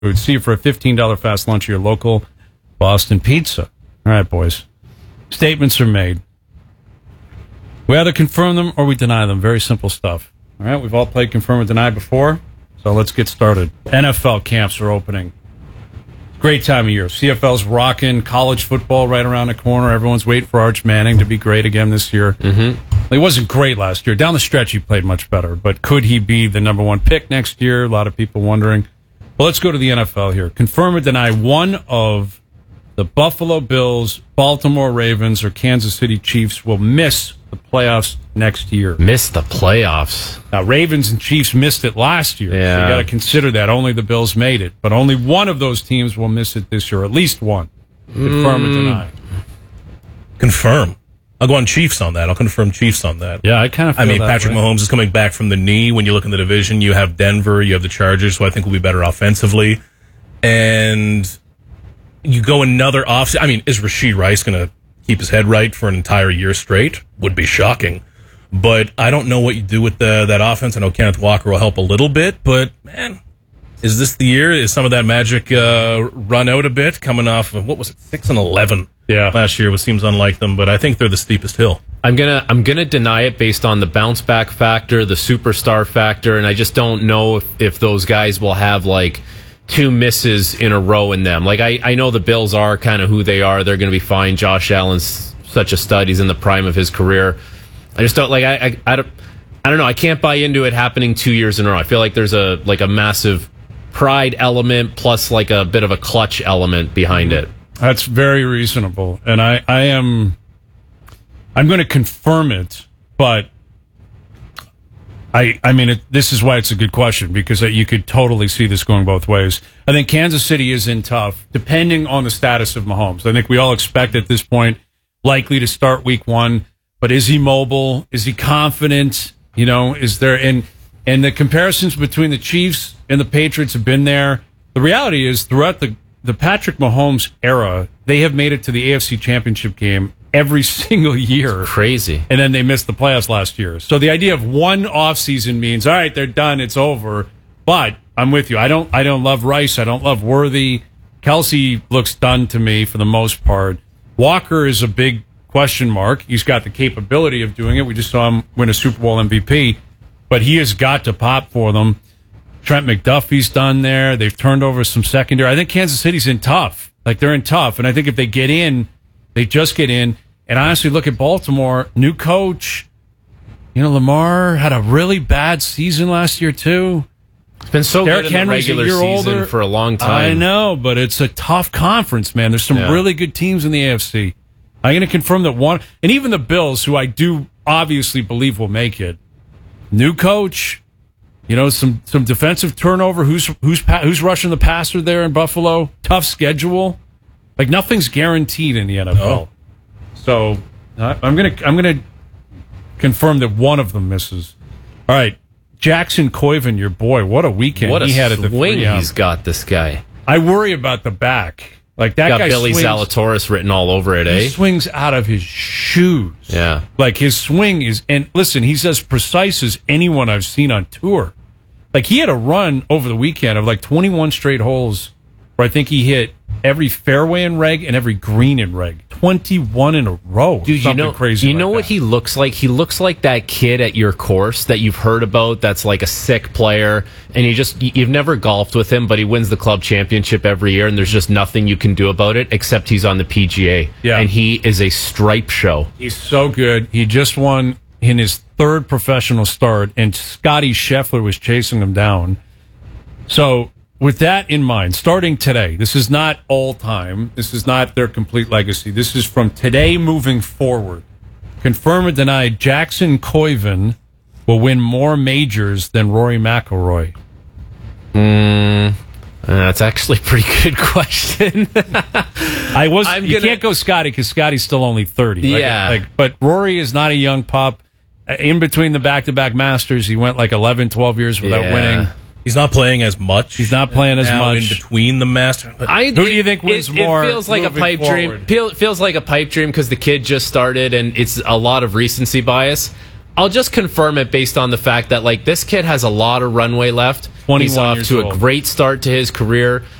Food. See you for a $15 fast lunch at your local Boston Pizza. All right, boys. Statements are made. We either confirm them or we deny them. Very simple stuff. All right, we've all played confirm or deny before, so let's get started. NFL camps are opening. Great time of year. CFL's rocking. College football right around the corner. Everyone's waiting for Arch Manning to be great again this year. He wasn't great last year. Down the stretch, he played much better. But could he be the number one pick next year? A lot of people wondering. Well, let's go to the NFL here. Confirm or deny one of the Buffalo Bills, Baltimore Ravens, or Kansas City Chiefs will miss the playoffs next year. Miss the playoffs. Now, Ravens and Chiefs missed it last year. Yeah. So you got to consider that. Only the Bills made it. But only one of those teams will miss it this year. At least one. Confirm or deny? Confirm. I'll go on Chiefs on that. I'll confirm Chiefs on that. Yeah, I kind of feel that Patrick way. Mahomes is coming back from the knee. When you look in the division, you have Denver, you have the Chargers, who I think will be better offensively. And you go another off. I mean, is Rashid Rice going to keep his head right for an entire year straight? Would be shocking. But I don't know what you do with that offense. I know Kenneth Walker will help a little bit, but man, is this the year? Is some of that magic run out a bit? Coming off of, what was it, 6-11 last year, which seems unlike them, but I think they're the steepest hill. I'm gonna deny it based on the bounce back factor, the superstar factor, and I just don't know if those guys will have like two misses in a row in them. Like I know the Bills are kind of who they are. They're going to be fine. Josh Allen's such a stud. He's in the prime of his career. I just don't like. I don't know. I can't buy into it happening 2 years in a row. I feel like there's a massive pride element plus like a bit of a clutch element behind it. That's very reasonable, and I'm going to confirm it, but I mean, this is why it's a good question, because you could totally see this going both ways. I think Kansas City is in tough, depending on the status of Mahomes. I think we all expect at this point likely to start week one, but is he mobile? Is he confident? You know, is there, and the comparisons between the Chiefs and the Patriots have been there. The reality is, throughout the Patrick Mahomes era, they have made it to the AFC Championship game every single year. It's crazy. And then they missed the playoffs last year. So the idea of one offseason means, all right, they're done, it's over. But I'm with you. I don't love Rice. I don't love Worthy. Kelsey looks done to me for the most part. Walker is a big question mark. He's got the capability of doing it. We just saw him win a Super Bowl MVP. But he has got to pop for them. Trent McDuffie's done there. They've turned over some secondary. I think Kansas City's in tough. Like, they're in tough. And I think if they get in, they just get in. And honestly, look at Baltimore. New coach. You know, Lamar had a really bad season last year, too. It's been so Derrick good in the Henry's regular season for a long time. I know, but it's a tough conference, man. There's some really good teams in the AFC. I'm going to confirm that one. And even the Bills, who I do obviously believe will make it. New coach. You know, some defensive turnover. Who's rushing the passer there in Buffalo? Tough schedule. Like, nothing's guaranteed in the NFL. Oh. So I'm gonna confirm that one of them misses. All right, Jackson Koivin, your boy. What a weekend What a he had at the swing 3 he's got, this guy. I worry about the back. Like, that Got guy Billy swings, Zalatoris written all over it, he eh? swings out of his shoes. Yeah. Like, his swing is, and listen, he's as precise as anyone I've seen on tour. Like, he had a run over the weekend of like 21 straight holes where I think he hit every fairway in reg and every green in reg. 21 in a row. Dude, Something crazy. you know like what that. he looks like? He looks like that kid at your course that you've heard about that's like a sick player, and you've never golfed with him, but he wins the club championship every year, and there's just nothing you can do about it except he's on the PGA. Yeah. And he is a stripe show. He's so good. He just won in his third professional start, and Scotty Scheffler was chasing him down. So, with that in mind, starting today, this is not all time. This is not their complete legacy. This is from today moving forward. Confirm or deny, Jackson Koivin will win more majors than Rory McIlroy. That's actually a pretty good question. You can't go Scotty because Scotty's still only 30. Yeah. But Rory is not a young pup. In between the back-to-back Masters, he went like 11, 12 years without winning. He's not playing as much. He's not playing as now much. in between the Masters. Who do you think wins more? It feels like a moving pipe forward? dream. Feels like a pipe dream because the kid just started, and it's a lot of recency bias. I'll just confirm it based on the fact that, like, this kid has a lot of runway left. 21 He's off years to old. a great start to his career.